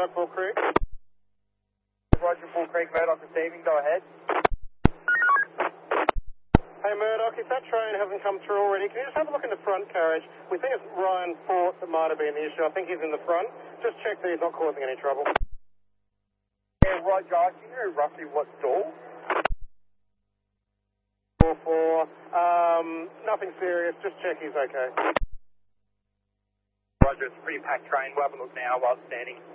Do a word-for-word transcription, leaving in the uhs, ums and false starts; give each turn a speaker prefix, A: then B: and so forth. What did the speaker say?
A: Murdoch, Bull Creek.
B: Roger, Bull Creek, Murdoch receiving, go ahead.
A: Hey Murdoch, if that train hasn't come through already, can you just have a look in the front carriage? We think it's Ryan Fort that might have been the issue. I think he's in the front. Just check that he's not causing any trouble.
B: Yeah, Roger, do you know roughly what stall?
A: Four four. Um, nothing serious. Just check he's okay.
B: Roger, it's a pretty packed train. We'll have a look now while it's standing.